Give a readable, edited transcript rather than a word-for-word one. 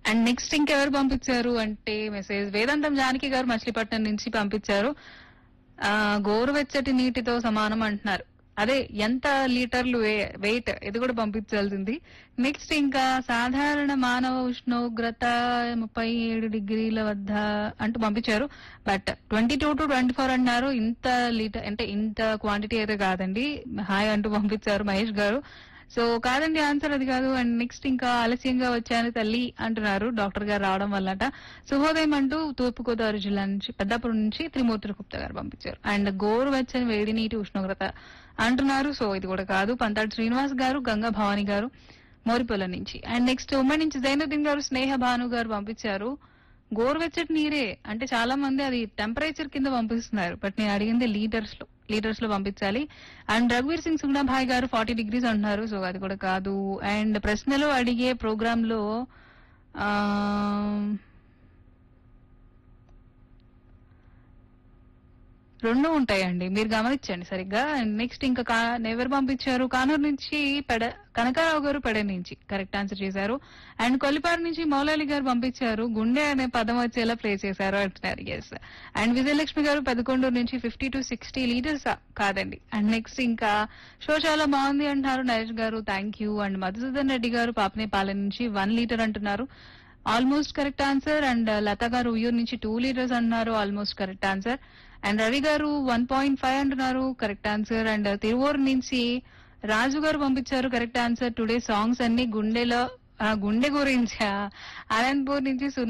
And next ఇంకెవరు పంపించారు అంటే మెసేజ్ వేదాంతం జానకి గారు మచిలీపట్నం నుంచి పంపించారు. గోరువెచ్చటి నీటితో సమానం అంటున్నారు. అదే ఎంత లీటర్లు వెయిట్ ఇది కూడా పంపించాల్సింది. నెక్స్ట్ ఇంకా సాధారణ మానవ ఉష్ణోగ్రత 37 డిగ్రీల వద్ద అంటూ పంపించారు. బట్ 22 to 24 అన్నారు. ఇంత లీటర్ అంటే ఇంత క్వాంటిటీ అయితే కాదండి. హాయ్ అంటూ పంపించారు మహేష్ గారు. సో కాదండి ఆన్సర్ అది కాదు. అండ్ నెక్స్ట్ ఇంకా ఆలస్యంగా వచ్చాను తల్లి అంటున్నారు డాక్టర్ గారు రావడం వల్లట. శుభోదయం అంటూ తూర్పుగోదావరి జిల్లా నుంచి పెద్దాపురం నుంచి త్రిమూర్తి గుప్తా గారు పంపించారు. అండ్ గోరువెచ్చని వేడి నీటి ఉష్ణోగ్రత అంటున్నారు. సో ఇది కూడా కాదు. పంతాడు శ్రీనివాస్ గారు, గంగా భవాని గారు మోరిపొల నుంచి. అండ్ నెక్స్ట్ ఉమ్మడి నుంచి జైనుద్దీన్ గారు, స్నేహ భాను గారు పంపించారు. గోరువెచ్చటి నీరే అంటే చాలా మంది అది టెంపరేచర్ కింద పంపిస్తున్నారు. బట్ నేను అడిగింది లీటర్స్ లో పంపించాలి. అండ్ రఘువీర్ సింగ్ సుగ్నాభాయ్ గారు 40 degrees అంటున్నారు. సో అది కూడా కాదు. అండ్ ప్రశ్నలు అడిగే ప్రోగ్రామ్ లో ఆ రెండు ఉంటాయండి, మీరు గమనించండి సరిగ్గా. అండ్ నెక్స్ట్ ఇంకా ఎవరు పంపించారు? కానూరు నుంచి కనకారావు గారు పెడ నుంచి కరెక్ట్ ఆన్సర్ చేశారు. అండ్ కొల్లిపారు నుంచి మౌలాలి గారు పంపించారు. గుండె అనే పదం వచ్చేలా ప్లే చేశారు అంటున్నారు. ఎస్. అండ్ విజయలక్ష్మి గారు పెదకొండూరు నుంచి 50 to 60 లీటర్స్ కాదండి. అండ్ నెక్స్ట్ ఇంకా షో చాలా బాగుంది అంటున్నారు నరేష్ గారు, thank you. And Madhusudan Reddy గారు పాపనేపాలెం నుంచి 1 లీటర్ అంటున్నారు, ఆల్మోస్ట్ కరెక్ట్ ఆన్సర్. అండ్ లత గారు ఉయ్యూరు నుంచి 2 liters అంటున్నారు, almost correct answer. And Ravi గారు 1.5 అంటున్నారు, కరెక్ట్ ఆన్సర్. అండ్ తిరువూరు నుంచి రాజు గారు పంపించారు కరెక్ట్ ఆన్సర్. టుడే సాంగ్స్ అన్ని గుండె గురించా. అనంతపూర్ నుంచి